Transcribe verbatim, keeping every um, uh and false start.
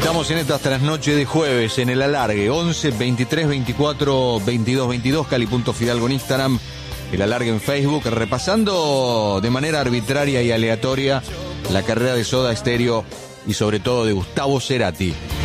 Estamos en estas trasnoches de jueves en el alargue, once, veintitrés, veinticuatro, veintidós, veintidós, Cali.Fidalgo en Instagram, el alargue en Facebook, repasando de manera arbitraria y aleatoria la carrera de Soda Stereo y sobre todo de Gustavo Cerati.